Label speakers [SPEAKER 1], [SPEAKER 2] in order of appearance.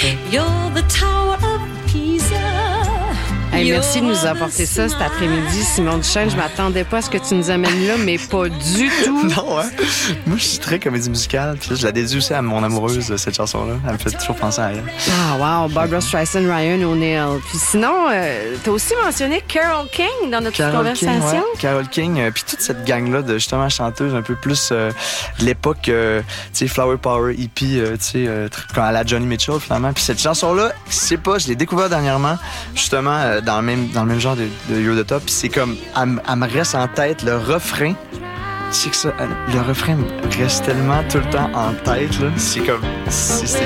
[SPEAKER 1] You're the tower of Pisa.
[SPEAKER 2] Hey, merci de nous apporter ça cet après-midi, Simon Duchesne. Je m'attendais pas à ce que tu nous amènes là, mais pas du tout.
[SPEAKER 3] Non, hein? Moi, je suis très comédie musicale. Puis là, je la dédie aussi à mon amoureuse, cette chanson-là. Elle me fait toujours penser à elle.
[SPEAKER 2] Ah, wow. Barbra Streisand, Ryan O'Neal. Puis sinon, t'as aussi mentionné Carole King dans notre conversation.
[SPEAKER 3] King, ouais. Carole King, puis toute cette gang-là de justement chanteuses un peu plus de l'époque, tu sais, Flower Power, hippie, tu sais, à la Johnny Mitchell, finalement. Puis cette chanson-là, je sais pas, je l'ai découvert dernièrement, justement, dans le même genre de You're the Top. Puis c'est comme, elle me reste en tête le refrain. Tu sais que ça, le refrain me reste tellement tout le temps en tête, là. C'est comme, c'est